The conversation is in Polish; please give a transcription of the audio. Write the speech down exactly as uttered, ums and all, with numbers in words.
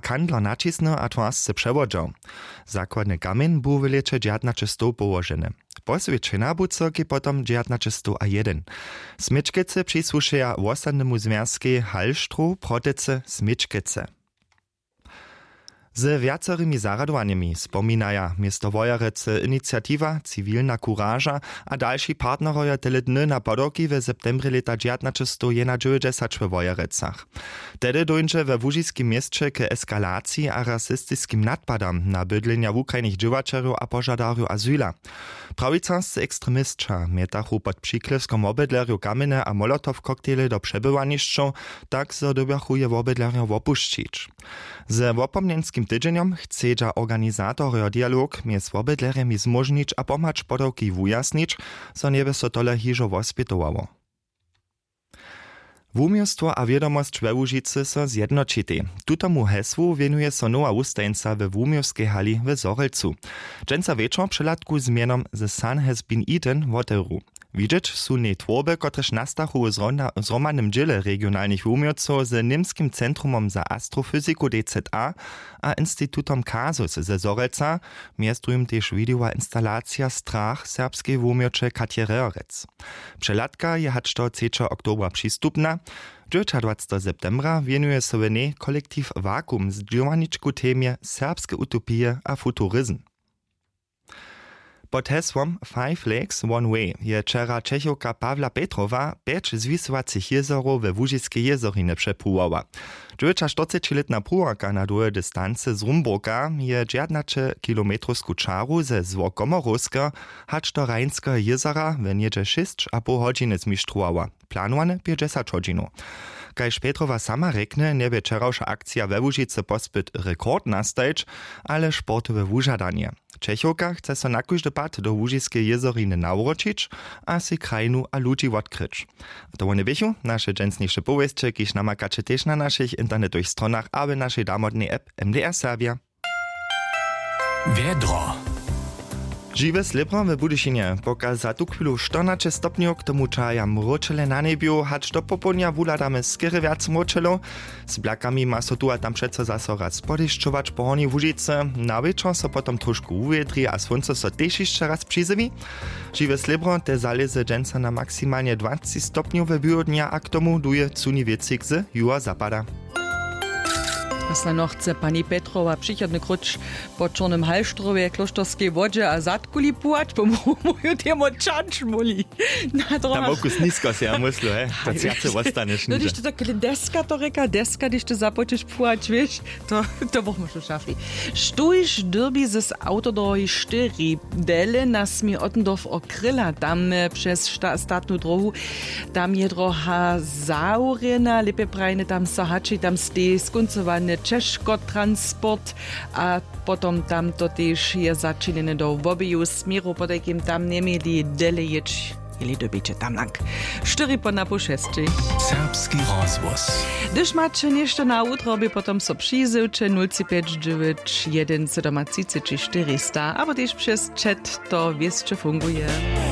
kandler nacisny a twarsce przewodżał. Zakładny kamień był w lecie dziewiętnaście sto położony. Poswiadczena był cyrki potom dziewiętnaście sto jeden. Smyczkice przysłuszają osadnemu związki Hallštru protyce Smyczkice. Z wiacerymi zaradowaniami spominaja miasto Wojerecy inicjatywa Cywilna Kuraża a dalsi partneroje tyle dny na Podoki w septembrie lata dziewiętnaście sto dziewięćdziesiąt w Wojerecach. Tedy dojdzie we Łużiskim mieście k eskalacji a rasistyskim nadpadam na bydlenia ukrajnych dziewaczerów a pożadarów azyla. Prawicarscy ekstremistcza mietachu pod przyklewskom obydlerju kamienie a molotow koktejle do przebywaniszczą, tak zodobiachu je obydlerju opuścić. Z opomnienskim tydzieniom chcedza organizatory dialog między obydlerjami zmożnić a pomacz Podoki wujasnić, co nieby so tole hižo wospytowało. Wumiostwo a wiadomość we Łužicy so zjednočitej. Tutomu hesłu wienuje so nowa ustajnica we Wumiowskiej hali w Zorelcu. Dżęca wieczor przelatku z mienom The Sun Has Been Eaten w hotelu. Widzieć są nie tworby, kotreż nastachu z zromanym dziele regionalnych wumiowców z Niemskim Centrumom za Astrofyziku D Z A a Instytutom Kazus ze Zorelca, miastrujem też wideo instalacja Strach serbskiej wumiowcze Katjererec. Przelatka je hacz do trzeciego oktobra przystupna. dwudziestego septembra wienuje so w niej kolektyw Vakuum z dziewaniczku temie serbskie utopie a futuryzm. Pod hesłom Five Lakes One Way je wczera Czechowka Pawla Petrowa pięć zwisowacych jezorów we Łužiskiej jezorine przepływała. dwudziestoczteroletna pływaka na długie dystanse z Rumburka je dziewiętnaście kilometrów skutczaru ze Złokomorowska hacz do Rajnskiego jezora w niedzie sześć a pół godziny zmistrowała. Planowane pięćdziesiąt godzin. Kajż Petrowa sama rekne, nie by wczorajsza akcja we Łužicy pospyt rekord nastajć, ale sportowe wużadanie. Czechowka chce so na każdy pad do Łužiskiej jezoriny nawrócić, a si krajinu a ludzi odkryć. A to one wiecie, nasze dżęsniejsze powieści, kiż namakacie też na naszych internetowych stronach, a w naszej damodnej app M D R Serbia. Wiedro. Žiwe slibro w Budyšinie poka za tu chwilu czternaście stopniów, k tomu czaja mročele na nebiu, hacz do popołudnia wuladamy skiery wiac mročelo. Z blakami ma so tu a tam przeco zaso raz podeščować po hornej Łužice. Na wieczor so potom trošku uwiedri a słońce so też jeszcze raz przyzywi. Žiwe slibro te zalezy dżęca na maksymalnie dwadzieścia stopniów w biodnia, a k tomu duje cuni wiecik z juha zapada. Asla chce pani Petrowa przychodny krucz po czarnym Hallštrowie, klosztorskiej wodzie, a zadkuli płać, bo mówią temu czanč muli. Tam okus nisko się, ja myślę, he, to ciace ostaniesz niżej. No, když to tak deska to reka, deska, když to započeš płać, wiesz, to, to bochmy schon szafli. Sztuisz derbi z autodrogi cztery, dele nas mi Ottendorf okryla, tam przez šta, statnu drogu, tam je droha zaurena, lepe prajne, tam sahači, tam ste skuncowane Czeszko transport, a potom tam to też je zaczynane do obiju smeru, potakim tam nie mieli dele jeć, ili dobicie tam lang. Cztery po napu šestči. Serbski rozvoz. Gdyż macie jeszcze na utrobie, potom so przyzyłcie nula pięć dziewięć jeden siedem trzy czterysta, aber też przez chat to wiesz, czy funguje.